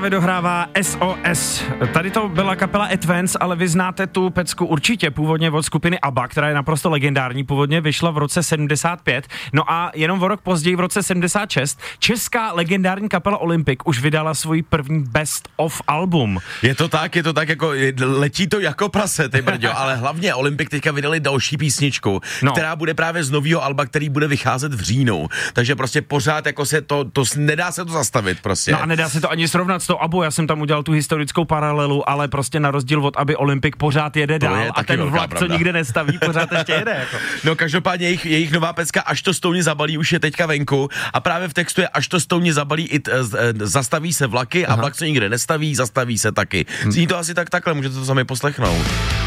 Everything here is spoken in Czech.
právě dohrává SOS. Tady to byla kapela Advance, ale vy znáte tu pecku určitě původně od skupiny ABBA, která je naprosto legendární, původně vyšla v roce 75, no a jenom o rok později v roce 76 česká legendární kapela Olympic už vydala svůj první best of album. Je to tak, jako letí to jako prase, ty brďo, ale hlavně Olympic teďka vydali další písničku, která bude právě z nového alba, který bude vycházet v říjnu, takže prostě pořád jako se to nedá se to zastavit prostě. No a nedá se to ani srovnat s tou ABBou, já jsem tam udělal tu historickou paralelu, ale prostě na rozdíl od ABBY Olympic pořád jede dál a ten vlak, pravda, co nikde nestaví, pořád ještě jede. Jako. No každopádně jejich nová pecka Až to stouni zabalí už je teďka venku a právě v textu je Až to stouni zabalí zastaví se vlaky a vlak, co nikde nestaví, zastaví se taky. Zní to asi takhle, můžete to sami poslechnout.